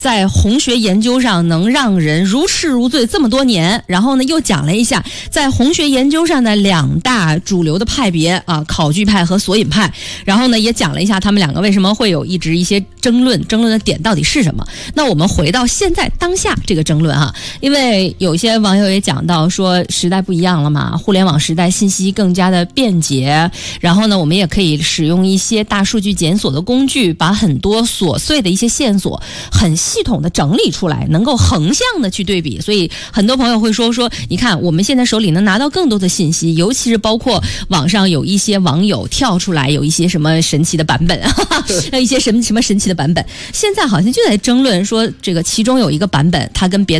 在红学研究上能让人如痴如醉这么多年，然后呢又讲了一下在红学研究上的两大主流的派别啊，考据派和索引派，然后呢也讲了一下他们两个为什么会有一直一些争论的点到底是什么。那我们回到现在当下这个争论哈，因为有些网友也讲到说时代不一样了嘛，互联网时代信息更加的便捷，然后呢我们也可以使用一些大数据检索的工具，把很多琐碎的一些线索很系统的整理出来，能够横向的去对比。所以很多朋友会说你看我们现在手里能拿到更多的信息，尤其是包括网上有一些网友跳出来有一些什么神奇的版本一些什么神奇的版本，现在好像就在争论说这个其中有一个版本它跟别的